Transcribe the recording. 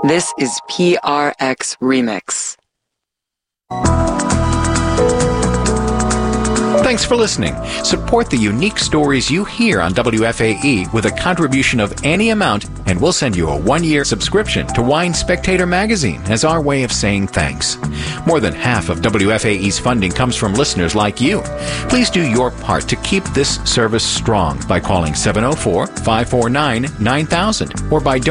This is PRX Remix. Thanks for listening. Support the unique stories you hear on WFAE with a contribution of any amount, and we'll send you a 1-year subscription to Wine Spectator magazine as our way of saying thanks. More than half of WFAE's funding comes from listeners like you. Please do your part to keep this service strong by calling 704-549-9000 or by